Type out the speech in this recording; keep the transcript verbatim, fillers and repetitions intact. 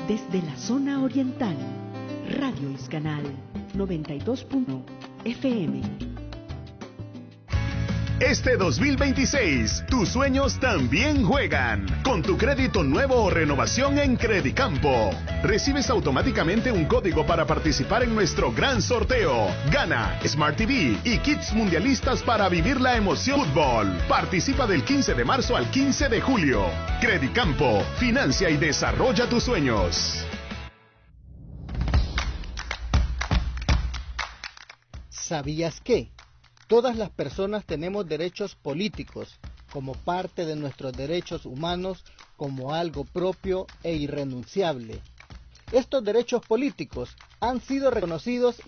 Desde la zona oriental, Radio Iscanal noventa y dos punto uno F M. Este dos mil veintiséis, tus sueños también juegan. Con tu crédito nuevo o renovación en Credicampo, recibes automáticamente un código para participar en nuestro gran sorteo. Gana Smart T V y kits mundialistas para vivir la emoción fútbol. Participa del quince de marzo al quince de julio. Credicampo, financia y desarrolla tus sueños. ¿Sabías qué? Todas las personas tenemos derechos políticos como parte de nuestros derechos humanos, como algo propio e irrenunciable. Estos derechos políticos han sido reconocidos